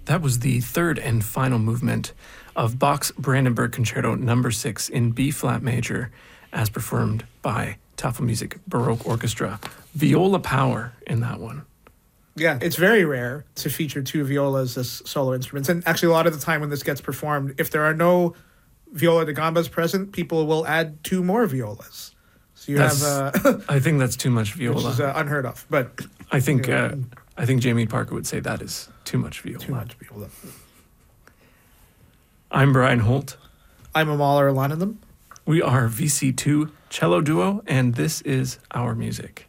That was the third and final movement of Bach's Brandenburg Concerto No. 6 in B-flat major, as performed by Tafelmusik Baroque Orchestra. Viola power in that one. Yeah, it's very rare to feature two violas as solo instruments. And actually, a lot of the time when this gets performed, if there are no viola da gambas present, people will add two more violas. So you have... I think that's too much viola. Which is unheard of. But I think Jamie Parker would say that is too much viola. Too much viola. I'm Brian Holt. I'm Amal Arlanadam. We are VC2 Cello Duo, and this is our music.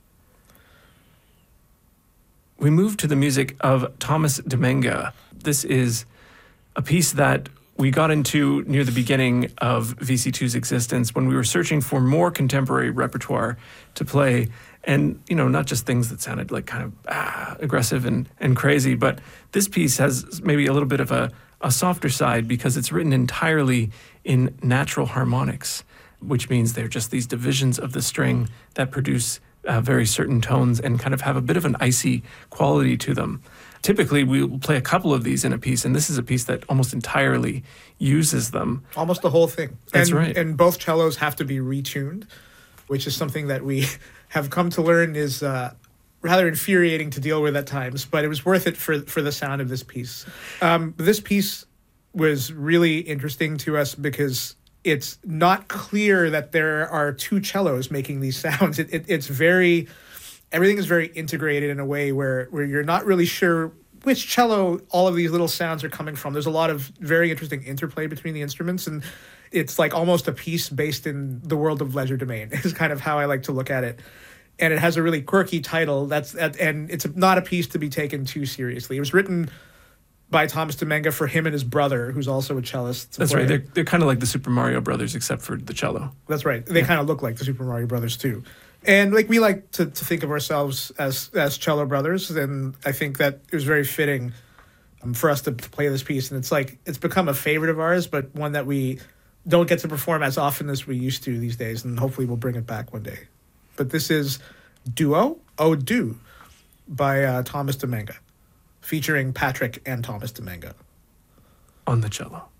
We move to the music of Thomas Demenga. This is a piece that we got into near the beginning of VC2's existence when we were searching for more contemporary repertoire to play. And, not just things that sounded like kind of aggressive and crazy, but this piece has maybe a little bit of a softer side because it's written entirely in natural harmonics, which means they're just these divisions of the string that produce very certain tones and kind of have a bit of an icy quality to them. Typically, we'll play a couple of these in a piece, and this is a piece that almost entirely uses them. Almost the whole thing. That's right. And both cellos have to be retuned, which is something that we have come to learn is rather infuriating to deal with at times, but it was worth it for the sound of this piece. This piece was really interesting to us because it's not clear that there are two cellos making these sounds. It's very... Everything is very integrated in a way where you're not really sure which cello all of these little sounds are coming from. There's a lot of very interesting interplay between the instruments, and it's like almost a piece based in the world of legerdemain is kind of how I like to look at it. And it has a really quirky title, and it's not a piece to be taken too seriously. It was written by Thomas Demenga for him and his brother, who's also a cellist. That's right. They're kind of like the Super Mario Brothers, except for the cello. That's right. They kind of look like the Super Mario Brothers, too. And we like to think of ourselves as cello brothers, and I think that it was very fitting for us to play this piece. And it's become a favorite of ours, but one that we don't get to perform as often as we used to these days, and hopefully we'll bring it back one day. But this is Duo, O Du, by Thomas Demenga, featuring Patrick and Thomas Demenga. On the cello.